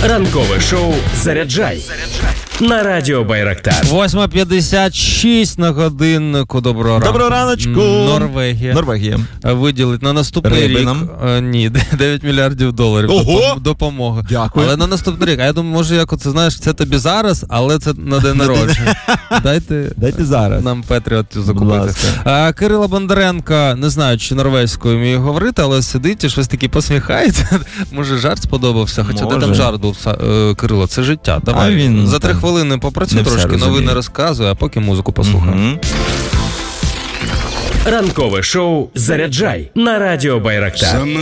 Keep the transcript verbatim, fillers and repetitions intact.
Ранкове шоу «Заряджай» на радіо Байрактар. восьма п'ятдесят шість на годиннику. Доброго ранку. Доброго раночку. Норвегія. Норвегія. Виділить на наступний Риби рік. нам? А, ні, дев'ять мільярдів доларів. Ого! Допом- допомоги. Дякую. Але на наступний рік. А я думаю, може, як оце, знаєш, це тобі зараз, але це на день народження. Дайте, Дайте зараз. нам Петріот Будь закупити. ласка. А, Кирило Бондаренко, не знаю, чи норвезькою вміє говорити, але сидить і щось таки посміхається. Може, жарт сподобався. Хоча де Може. там жарт був, Са- е, Кирило, це життя. Давай А він за три там хвилини попрацюй не все трошки, розуміє. новини розказуй, а поки музику послухаємо. Мгм. Ранкове шоу «Заряджай» на радіо Байрактар.